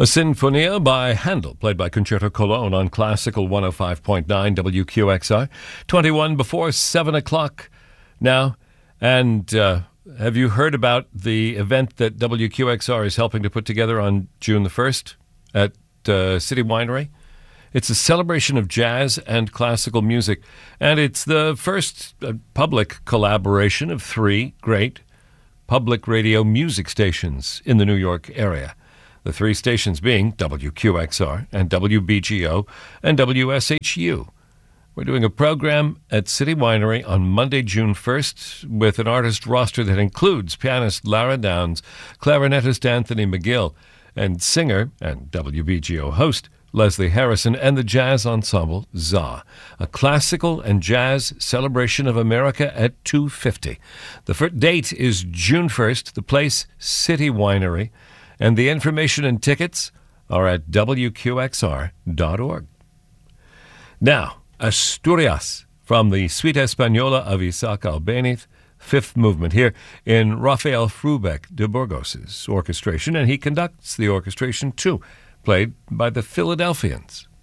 A Sinfonia by Handel, played by Concerto Cologne on Classical 105.9 WQXR. 21 before 7 o'clock now. And have you heard about the event that WQXR is helping to put together on June the 1st at City Winery? It's a celebration of jazz and classical music, and it's the first public collaboration of three great public radio music stations in the New York area. The three stations being WQXR and WBGO and WSHU. We're doing a program at City Winery on Monday, June 1st with an artist roster that includes pianist Lara Downs, clarinetist Anthony McGill, and singer and WBGO host Leslie Harrison, and the jazz ensemble ZA. A classical and jazz celebration of America at 250. The date is June 1st, the place City Winery, and the information and tickets are at WQXR.org. Now, Asturias from the Suite Española of Isaac Albéniz, fifth movement here in Rafael Frubeck de Burgos' orchestration, and he conducts the orchestration too, played by the Philadelphians.